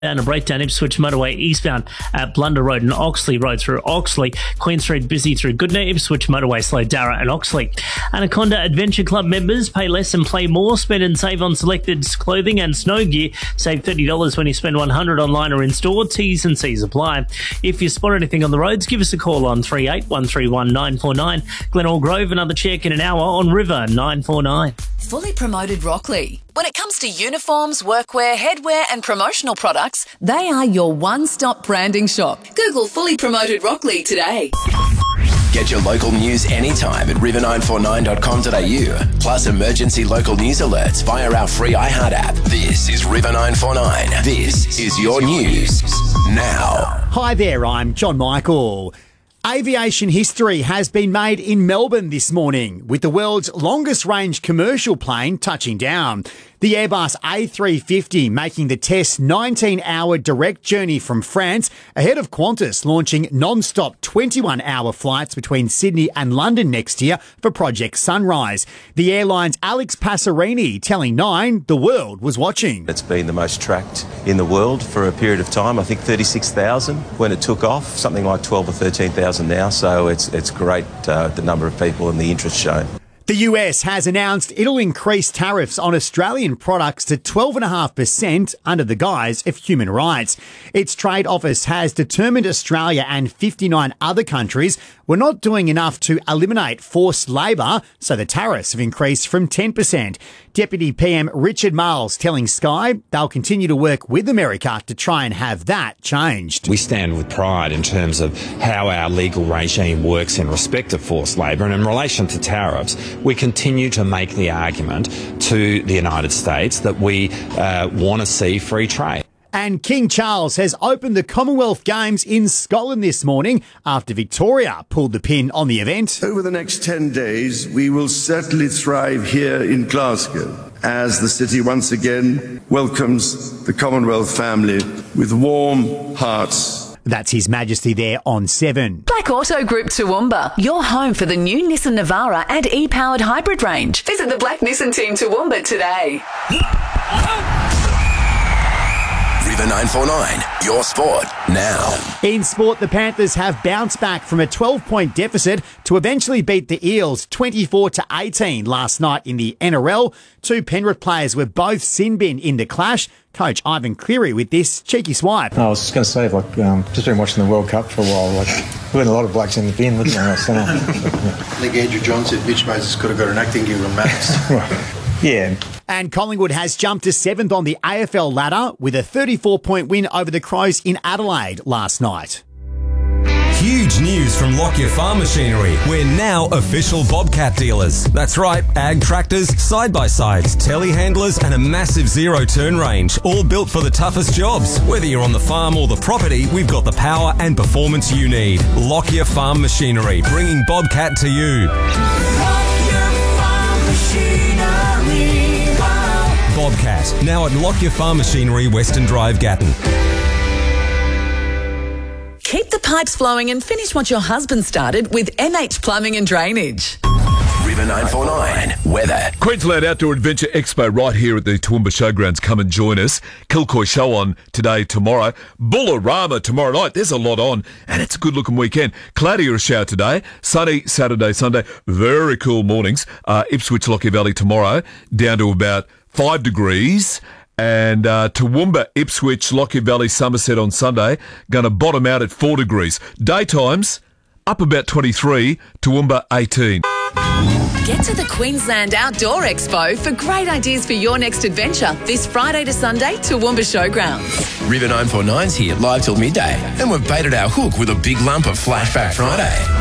And a breakdown, Ipswich motorway eastbound at Blunder Road and Oxley Road through Oxley. Queen Street busy through Goodna. Ipswich motorway slow Darra and Oxley. Anaconda Adventure Club members pay less and play more. Spend and save on selected clothing and snow gear. Save $30 when you spend $100 online or in store. T's and C's apply. If you spot anything on the roads, give us a call on 38131949. 949. Glenall Grove, another check in an hour on River 949. Fully Promoted Rockley. When it comes to uniforms, workwear, headwear and promotional products, they are your one-stop branding shop. Google Fully Promoted Rockley today. Get your local news anytime at river949.com.au. Plus emergency local news alerts via our free iHeart app. This is River 949. This is your news now. Hi there, I'm John Michael. Aviation history has been made in Melbourne this morning, with the world's longest range commercial plane touching down. The Airbus A350 making the test 19-hour direct journey from France ahead of Qantas launching non-stop 21-hour flights between Sydney and London next year for Project Sunrise. The airline's Alex Passerini telling Nine the world was watching. It's been the most tracked in the world for a period of time. I think 36,000 when it took off, something like 12 or 13,000 now. So it's great, the number of people and the interest shown. The US has announced it'll increase tariffs on Australian products to 12.5% under the guise of human rights. Its trade office has determined Australia and 59 other countries were not doing enough to eliminate forced labour, so the tariffs have increased from 10%. Deputy PM Richard Marles telling Sky they'll continue to work with America to try and have that changed. We stand with pride in terms of how our legal regime works in respect of forced labour, and in relation to tariffs, we continue to make the argument to the United States that we want to see free trade. And King Charles has opened the Commonwealth Games in Scotland this morning after Victoria pulled the pin on the event. Over the next 10 days, we will certainly thrive here in Glasgow as the city once again welcomes the Commonwealth family with warm hearts. That's His Majesty there on 7. Black Auto Group Toowoomba, your home for the new Nissan Navara and e-powered hybrid range. Visit the Black Nissan team Toowoomba today. River 949, your sport now. In sport, the Panthers have bounced back from a 12-point deficit to eventually beat the Eels 24-18 last night in the NRL. Two Penrith players were both sin-binned in the clash. Coach Ivan Cleary with this cheeky swipe. I was just going to say, just been watching the World Cup for a while. We had a lot of blokes in the bin, wasn't there? I think Andrew John said Mitch Moses could have got an acting gig on Max. Yeah. And Collingwood has jumped to 7th on the AFL ladder with a 34-point win over the Crows in Adelaide last night. Huge news from Lockyer Farm Machinery. We're now official Bobcat dealers. That's right, ag tractors, side-by-sides, telehandlers and a massive zero-turn range, all built for the toughest jobs. Whether you're on the farm or the property, we've got the power and performance you need. Lockyer Farm Machinery, bringing Bobcat to you. Lockyer Farm Machinery. Wow. Bobcat, now at Lockyer Farm Machinery, Western Drive, Gatton. Keep the pipes flowing and finish what your husband started with MH Plumbing and Drainage. River 949, weather. Queensland Outdoor Adventure Expo right here at the Toowoomba Showgrounds. Come and join us. Kilcoy Show on today, tomorrow. Bullarama tomorrow night. There's a lot on, and it's a good-looking weekend. Cloudy or a shower today. Sunny Saturday, Sunday. Very cool mornings. Ipswich, Lockyer Valley tomorrow, down to about 5 degrees. And Toowoomba, Ipswich, Lockyer Valley, Somerset on Sunday, going to bottom out at 4 degrees. Daytimes, up about 23, Toowoomba 18. Get to the Queensland Outdoor Expo for great ideas for your next adventure this Friday to Sunday, Toowoomba Showgrounds. River 949's here live till midday, and we've baited our hook with a big lump of Flashback Friday.